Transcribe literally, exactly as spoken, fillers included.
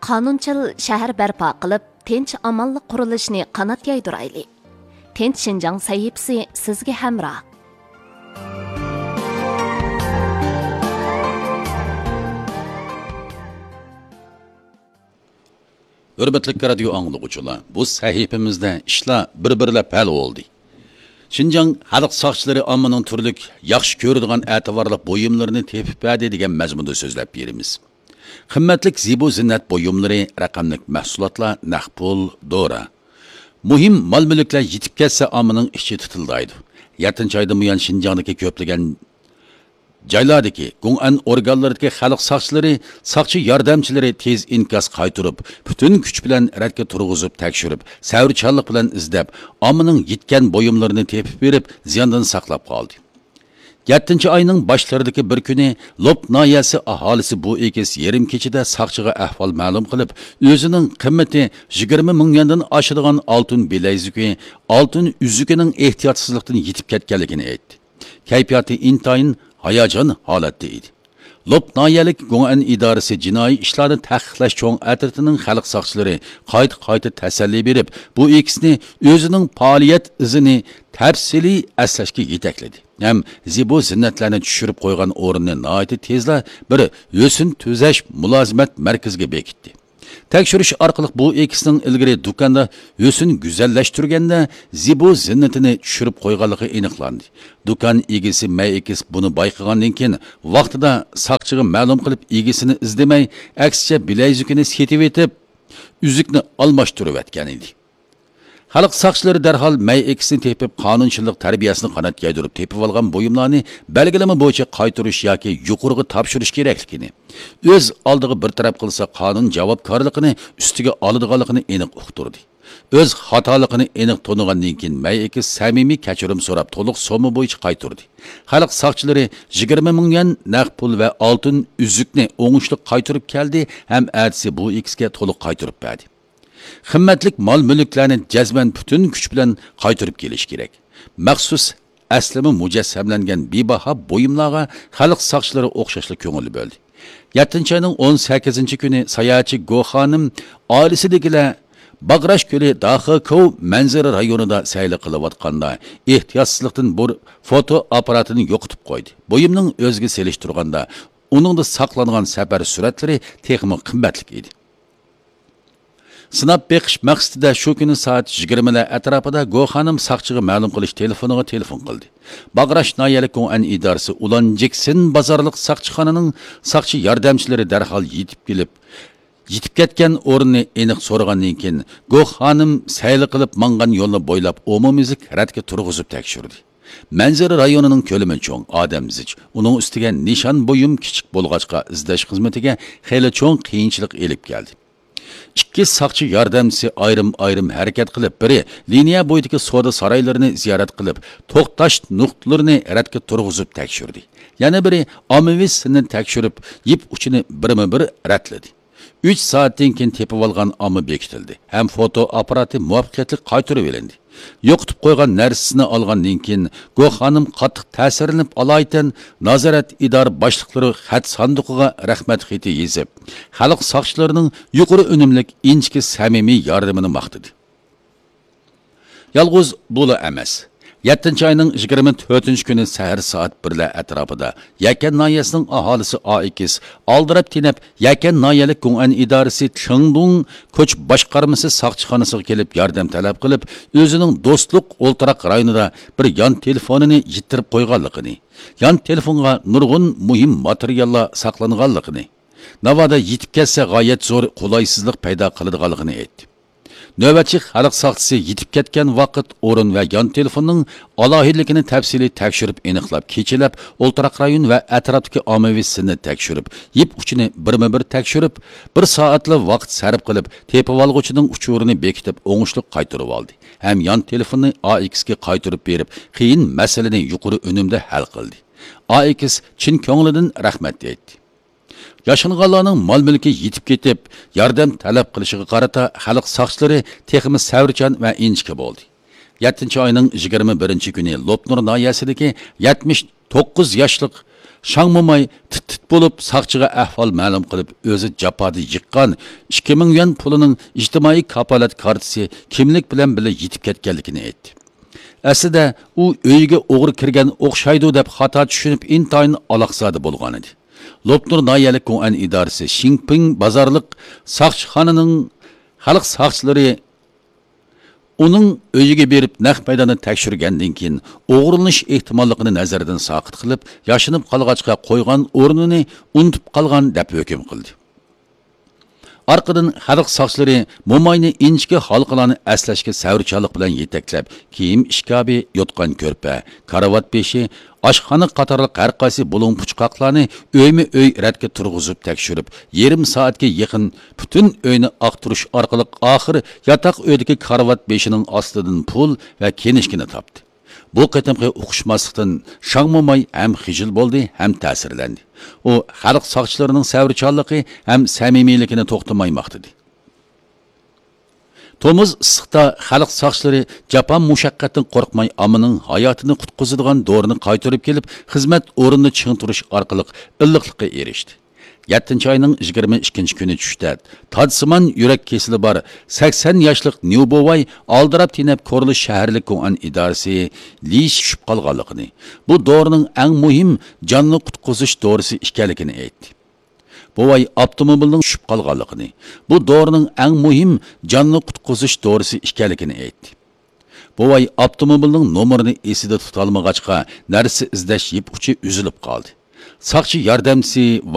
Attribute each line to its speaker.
Speaker 1: qonunchil shahar barpo qilib, tinch amonlik qurilishini qanot yaydirayli. Tinch Şinjan sahifasi sizga hamroh.
Speaker 2: Hürmetli radio anlıqçılar, bu sahifamizda ishlar bir-birlab hal oldu. Şinjan xalq saqchilari ommaning turlik yaxshi ko'radigan e'tiborli buyumlarini tepib berdi degan mazmunda so'zlab beramiz. Qimmatlik zibo zinnat buyumlari, raqamlik mahsulotlar, naqd pul, dora. Muhim mol-mulklar yetib kelsa ommaning ichi tutildi. yettinchi oydan buyon Şinjandagi ko'plagan joylardagi Gong'an organlaridagi xalq saqchilari, saqchi yordamchilari tez inkos qaytirib, butun kuch bilan radga turg'izib, tekshirib, savrchanlik bilan izlab, ommaning yetgan buyumlarini tepib berib, ziyondan saqlab qoldi. yettinchi oyning boshlaridagi bir kuni Lop noyasi aholisi bu ekis yarim kechida saqchiga ahvol ma'lum qilib, o'zining qimmati yigirma ming yuandan oshadigan oltin bilayzuki, oltin uzukining ehtiyotsizlikdan yetib ketganligini aytdi. Kayfiyati intayin hayajon holatda edi. Lop noyalik Gong'an idorasi jinoiy ishlarni taqiqlash cho'ng atritining xalq saqchilari qayta-qayta tasalli berib, bu ikisini o'zining faoliyat izini tafsiliy aslashga yetakladi. Ham zibo zinnatlarni tushirib qo'ygan o'rinni nihoyat tezla bir yo'sin tuzash mulozimat markaziga bekitdi. Tekshirish orqali bu ikisining ilgari do'konda yo'sin go'zallashtirganda zibo zinnatini tushirib qo'yganligi aniqlandi. Do'kon egasi Maykis buni bayqagandan keyin vaqtida saqchiga ma'lum qilib egisini izlamay, aksicha bilayzukini setib etib, uzukni almashtirib etgan edi. Xalq saqchilari darhol Maykisni tepib qonunchilik tarbiyasini qanot yaydirib tepib olgan buyumlarni belgilama bo'yicha qaytarish yoki yuqoriga topshirish kerakligini, o'z oldiga bir taraf qilsa qonun javobgarligini ustiga oladiganligini aniq uqtirdi. O'z xatoligini aniq to'nigandan keyin Maykis samimiy kechirim so'rab to'liq so'mi bo'yicha qaytardi. Xalq saqchilari yigirma ming yuan naqd pul va oltin uzukni o'ngishli qaytarib keldi, ham ertasi bu ikisiga to'liq qaytarib berdi. Qimmatlik mol-mulklarni jazman butun kuch bilan qaytarib kelish kerak. Maxsus aslimi mujassamlangan bebaho buyumlarga xalq saqchilari o'xshashli ko'ngil bo'ldi. yettinchi oyning o'n sakkizinchi kuni sayohatchi Go xonim oilasidagilar Bagrash ko'li Daxakov manzara rayonida sayli qilayotganda ehtiyotsizlikdan bir foto apparatini yo'qotib qo'ydi. Buyumning o'ziga selishtirganda uningda saqlangan safar suratlari texmi qimmatli edi. Sinab beqish maqsadida shu kuni soat yigirmalar atrofida Go xonim saqchiga ma'lum qilish telefoniga telefon qildi. Bagrash noyalik Gong'an idorasi Ulan Jeksin bozorliq saqchixonaning saqchi yordamchilari darhol yetib kelib, yetib ketgan o'rinni aniq so'ragandan keyin Go xonim sayli qilib mangan yo'lni bo'ylab umumiylik radga turg'izib tekshirdi. Manzara rayonining ko'lami cho'ng, odam zich. Uning ustiga nishon buyum kichik bo'lg'achqa izlash xizmatiga xeyli cho'ng qiyinchilik elib keldi. İkki saqchi yordamchisi ayrim-ayrim harakat qilib, biri liniya bo'yidagi savdo saroylarini ziyorat qilib, to'xtash nuqtalarini radga turg'izib tekshirdi. Yana biri ommaviy tekshirib, yip uchini birma-bir radladi. uch soatdan keyin tepib olgan omma bekitildi. Ham foto apparati muvaffaqiyatli qaytarib olindi. Yo'qitib qo'ygan narsasini olgandan keyin Go xonim qattiq ta'sirlanib alaytan nazorat idora boshliqlari xat sanduqiga rahmat xati yozib, xalq saqchilarining yuqori unumlik inchki samimiy yordamini maqtadi. Yalg'iz bo'la emas. yettinchi oyning yigirma to'rtinchi kuni sahar soat birlar atrofida Yakan noyasining aholisi A ikki oldirab tinib Yakan noyalik Gong'an idorasi Chengdong ko'ch boshqarmasi saqchixonasiga kelib yordam talab qilib, o'zining do'stlik o'ltiraq rayonida bir yon telefonini yitirib qo'yganligini, yon telefonga nurg'un muhim materiallar saqlanganligini, navoda yetib kelsa g'oyat zo'r qulaysizlik paydo qiladiganligini aytdi. Növbetçi xalq saqchisi yetib ketgan vaqt, o'rin va yon telefonning alohidligini tafsiliy tekshirib aniqlab, kechilab, o'ltiraq rayon va atrofdagi ommaviysini tekshirib, yip uchini birma-bir tekshirib, bir soatli vaqt sarf qilib, tepib olg'uchining uchurini bekitib, o'ngishli qaytarib oldi. Ham yon telefonni A ikki ga qaytarib berib, qiyin masalani yuqori unumda hal qildi. A ikki chin ko'nglidan rahmat aytdi. Yaşanğanlarning mol-mulki yetib ketib, yordam talab qilishiga qarata xalq saqchilari texmi savrchan va inchki bo'ldi. yettinchi oyning yigirma birinchi kuni Lopnur noyasidagi yetmish to'qqiz yoshlik Shang Momay tit-tit bo'lib saqchiga ahvol ma'lum qilib, o'zi jafodi yiqqan ikki ming yuan pulining ijtimoiy kafolat kartasi kimlik bilan birga yetib ketganligini aytdi. Aslida u uyiga o'g'ri kirgan o'xshaydi deb xato tushunib intayin alaqsada bo'lgan edi. Lopnur noyalik Ko'an idorasi Xinping bozorliq saqchixonaning xalq saqchilari uning uyiga berib naq maydonni tekshirgandan keyin o'g'irlanish ehtimolligini nazardan saqit qilib, yashinib qolg'achqa qo'ygan o'rnini unutib qolgan deb hukm qildi. Arqadan xalq saqchilari Momayni inchki halqalarni aslashga savrchanlik bilan yetaklab, kiyim ishkabi, yotgan ko'rpa, karavat beshi, oshxona qatorliq har qaysi bulung puchqoqlarni uyma-uy radga turg'izib tekshirib, yarim soatga yaqin butun uyni aqtirish orqali oxir yotoq uydagi karavat beshining ostidan pul va kenishkini topdi. Bu qatimqi o'qishmaslikdan Shang Momay ham xijil bo'ldi, ham ta'sirlandi. U xalq saqchilarining savrchanligi ham samimiyligini to'xtamaymoqdi. Tomuz issiqda xalq saqchilari Japan mushaqqatdan qo'rqmay amının hayotini qutqizadigan dorini qaytarib kelib, xizmat o'rnini chingtirish orqali illiqlikka erishdi. yettinchi ayning yigirma ikkinchi kuni tushda Tadsimon yurak kesili bor sakson yoshlik Newbovay aldirab tinab Korlish shaharlik Ko'an idorasi lish tushib qolganligini, bu dorining eng muhim jonni qutqizish dorisi ekanligini aytdi. Bovay avtomobilning tushib qolganligini, bu dorining eng muhim jonni qutqizish dorisi ekanligini aytdi. Bovay avtomobilning nomerini esida tuta olmag'achqa narsa izlash yip uchi uzilib qoldi. Saqchi yordamchisi